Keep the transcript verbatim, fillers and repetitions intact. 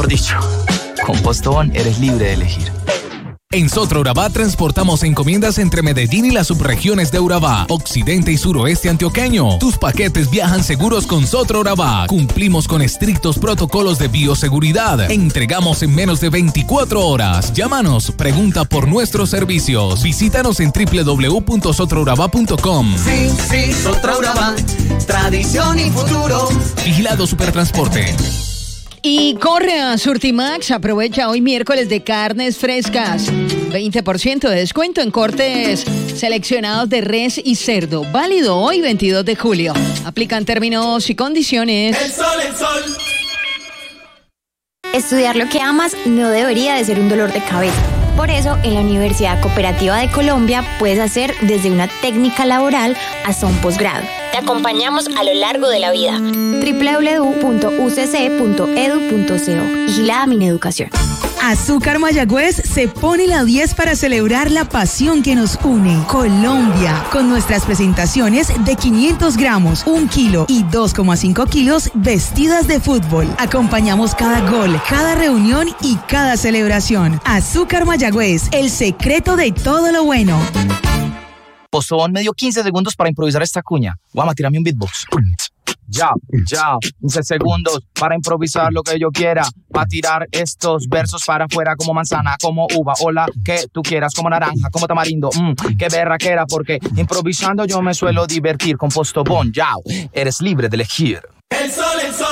Mejor dicho, con Postobón eres libre de elegir. En Sotra Urabá transportamos encomiendas entre Medellín y las subregiones de Urabá, occidente y suroeste antioqueño. Tus paquetes viajan seguros con Sotra Urabá. Cumplimos con estrictos protocolos de bioseguridad. Entregamos en menos de veinticuatro horas. Llámanos, pregunta por nuestros servicios. Visítanos en doble u doble u doble u punto sotra urabá punto com. Sí, sí, Sotra Urabá, tradición y futuro. Vigilado Supertransporte. Y corre a Surtimax, aprovecha hoy miércoles de carnes frescas. veinte por ciento de descuento en cortes seleccionados de res y cerdo. Válido hoy veintidós de julio. Aplican términos y condiciones. El sol, el sol. Estudiar lo que amas no debería de ser un dolor de cabeza. Por eso, en la Universidad Cooperativa de Colombia puedes hacer desde una técnica laboral hasta un posgrado. Te acompañamos a lo largo de la vida. doble u doble u doble u punto u c c punto e d u punto co. Vigilada Mineducación. Azúcar Mayagüez se pone la diez para celebrar la pasión que nos une. Colombia, con nuestras presentaciones de quinientos gramos, un kilo y dos coma cinco kilos vestidas de fútbol. Acompañamos cada gol, cada reunión y cada celebración. Azúcar Mayagüez, el secreto de todo lo bueno. Postobón me dio quince segundos para improvisar esta cuña. Guama, tírame un beatbox. Ya, ya, quince segundos para improvisar lo que yo quiera, para tirar estos versos para afuera como manzana, como uva, o la que tú quieras, como naranja, como tamarindo, mmm, qué berraquera, porque improvisando yo me suelo divertir con Postobón, ya, eres libre de elegir. El sol, el sol.